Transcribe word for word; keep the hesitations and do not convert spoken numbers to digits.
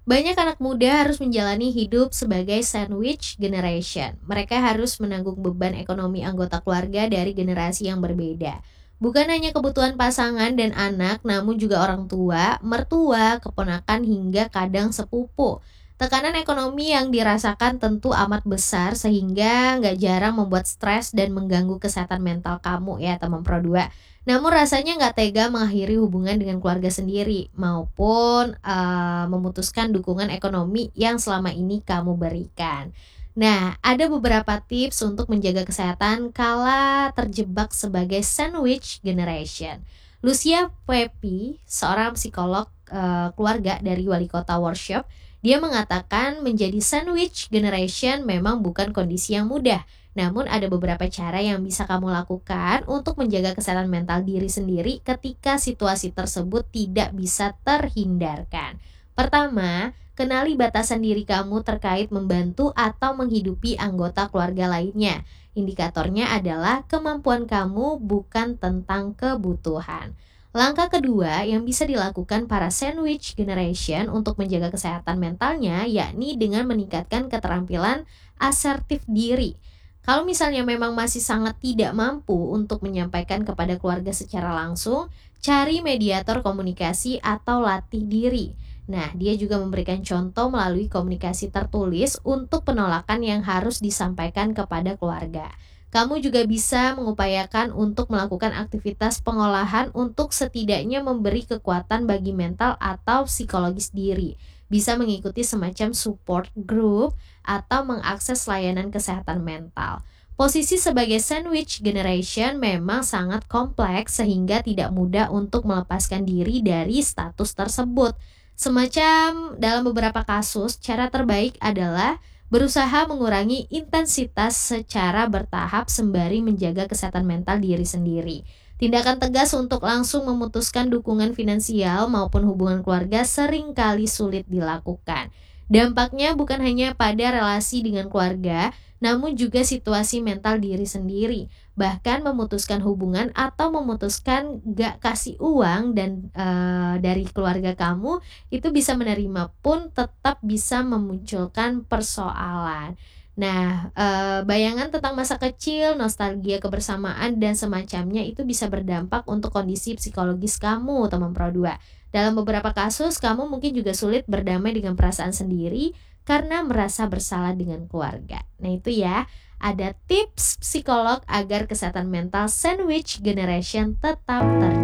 Banyak anak muda harus menjalani hidup sebagai sandwich generation. Mereka harus menanggung beban ekonomi anggota keluarga dari generasi yang berbeda. Bukan hanya kebutuhan pasangan dan anak, namun juga orang tua, mertua, keponakan, hingga kadang sepupu. Tekanan ekonomi yang dirasakan tentu amat besar sehingga nggak jarang membuat stres dan mengganggu kesehatan mental kamu ya teman Pro dua. Namun rasanya nggak tega mengakhiri hubungan dengan keluarga sendiri maupun eh, memutuskan dukungan ekonomi yang selama ini kamu berikan. Nah, ada beberapa tips untuk menjaga kesehatan kala terjebak sebagai sandwich generation. Lucia Pepi, seorang psikolog eh, keluarga dari Wali Kota Workshop, dia mengatakan menjadi sandwich generation memang bukan kondisi yang mudah. Namun ada beberapa cara yang bisa kamu lakukan untuk menjaga kesehatan mental diri sendiri ketika situasi tersebut tidak bisa terhindarkan. Pertama, kenali batasan diri kamu terkait membantu atau menghidupi anggota keluarga lainnya. Indikatornya adalah kemampuan kamu bukan tentang kebutuhan. Langkah kedua yang bisa dilakukan para sandwich generation untuk menjaga kesehatan mentalnya yakni dengan meningkatkan keterampilan asertif diri. Kalau misalnya memang masih sangat tidak mampu untuk menyampaikan kepada keluarga secara langsung, cari mediator komunikasi atau latih diri. Nah, dia juga memberikan contoh melalui komunikasi tertulis untuk penolakan yang harus disampaikan kepada keluarga. Kamu juga bisa mengupayakan untuk melakukan aktivitas pengolahan untuk setidaknya memberi kekuatan bagi mental atau psikologis diri. Bisa mengikuti semacam support group atau mengakses layanan kesehatan mental. Posisi sebagai sandwich generation memang sangat kompleks sehingga tidak mudah untuk melepaskan diri dari status tersebut. Semacam dalam beberapa kasus, cara terbaik adalah berusaha mengurangi intensitas secara bertahap sembari menjaga kesehatan mental diri sendiri. Tindakan tegas untuk langsung memutuskan dukungan finansial maupun hubungan keluarga seringkali sulit dilakukan. Dampaknya bukan hanya pada relasi dengan keluarga, namun juga situasi mental diri sendiri. Bahkan memutuskan hubungan atau memutuskan gak kasih uang dan e, dari keluarga kamu itu bisa menerima pun tetap bisa memunculkan persoalan. Nah, e, bayangan tentang masa kecil, nostalgia kebersamaan, dan semacamnya itu bisa berdampak untuk kondisi psikologis kamu, teman Pro dua. Dalam beberapa kasus, kamu mungkin juga sulit berdamai dengan perasaan sendiri karena merasa bersalah dengan keluarga. Nah itu ya, ada tips psikolog agar kesehatan mental sandwich generation tetap terjaga.